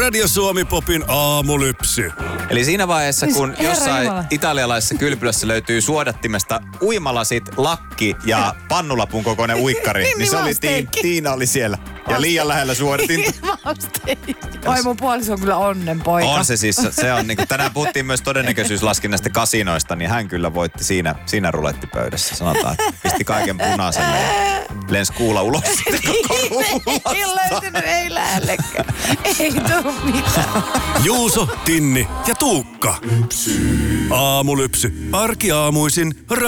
Radio Suomi Popin aamulypsy. Eli siinä vaiheessa, kun Herra jossain Jumala. italialaisessa kylpylössä löytyy suodattimesta uimalasit, lakki ja pannulapun kokoinen uikkari, niin se oli Tiina oli siellä. Ja liian lähellä suodatinta. Oi, mun puoliso on kyllä onnenpoika. On se siis, se on niinku, tänään puhuttiin myös todennäköisyyslaskinnasta kasinoista, niin hän kyllä voitti siinä rulettipöydässä. Sanotaan, että pisti kaiken punaiselle ja lensi kuula ulos sitten koko rullasta. Ei löytynyt, ei lähellekään. Ei tuu mitään. Juuso, Tinni ja Tuukka. Aamulypsy. Arkiaamuisin